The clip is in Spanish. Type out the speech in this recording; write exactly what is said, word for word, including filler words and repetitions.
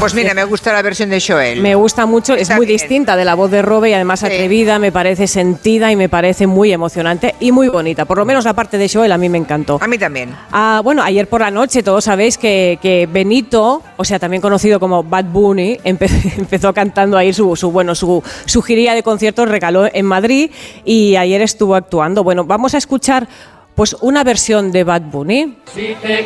Pues mira, me gusta la versión de Joel. Me gusta mucho, Está es muy bien. distinta de la voz de Robe y además Sí. atrevida, me parece sentida y me parece muy emocionante y muy bonita. Por lo menos la parte de Joel a mí me encantó. A mí también. Ah, bueno, ayer por la noche todos sabéis que, que Benito, o sea, también conocido como Bad Bunny, empe empezó cantando ahí su, su, bueno, su, su giría de conciertos, recaló en Madrid y ayer estuvo actuando. Bueno, vamos a escuchar pues una versión de Bad Bunny.